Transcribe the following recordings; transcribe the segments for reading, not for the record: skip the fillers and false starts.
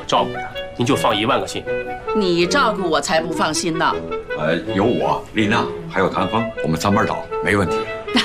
照顾他，您就放1万个心。 你照顾我才不放心呢。 有我、丽娜还有谭峰，我们3班倒，没问题。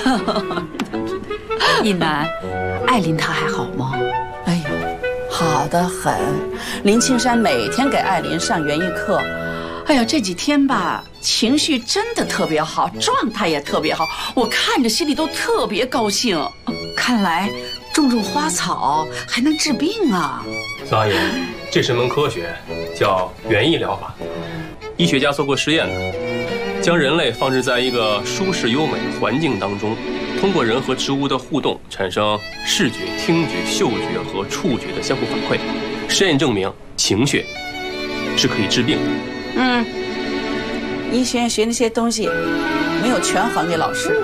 一楠，艾琳她还好吗？哎呦，好得很。林青山每天给艾琳上园艺课，哎呀，这几天吧，情绪真的特别好，状态也特别好，我看着心里都特别高兴。看来种花草还能治病啊！ 孙阿姨，这是门科学，叫园艺疗法。医学家做过实验的，将人类放置在一个舒适优美的环境当中，通过人和植物的互动，产生视觉、听觉、嗅觉和触觉的相互反馈。实验证明，情绪是可以治病的。 医学院学那些东西，没有全还给老师。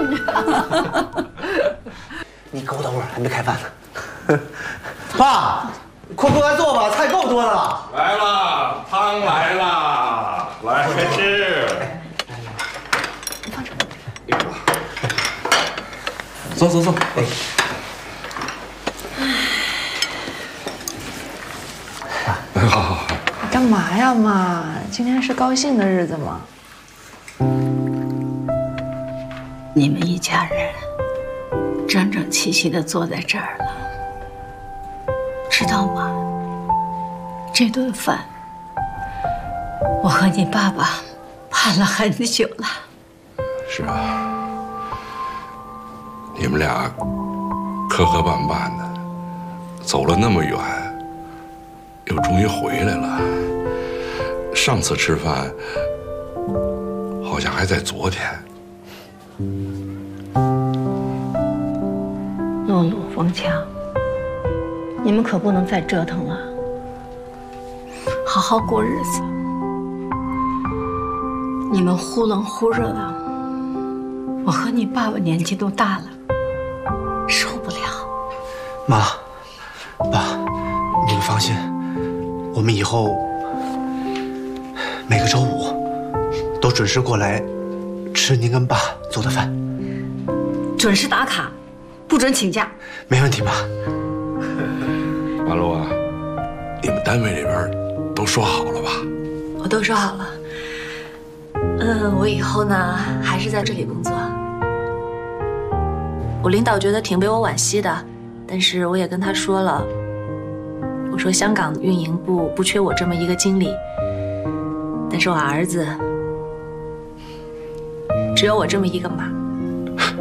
你给我等会儿，还没开饭呢。爸，快过来坐吧，菜够多了。 来了，汤来了，来快吃。 走走走。 好。 干嘛呀，妈？今天是高兴的日子吗？ 你们一家人整整齐齐地坐在这儿了，知道吗？这顿饭，我和你爸爸盼了很久了。 是啊，你们俩磕磕绊绊的，走了那么远，又终于回来了。上次吃饭好像还在昨天。 露露、冯强，你们可不能再折腾了，好好过日子。你们忽冷忽热的，我和你爸爸年纪都大了，受不了。 妈，爸，你们放心，我们以后每个周五都准时过来吃您跟爸做的饭， 准时打卡，不准请假。 没问题，妈。 马路啊，你们单位里边都说好了吧？ 我都说好了。我以后呢还是在这里工作。我领导觉得挺被我惋惜的，但是我也跟他说了，我说香港运营部不缺我这么一个经理，但是我儿子只有我这么一个妈。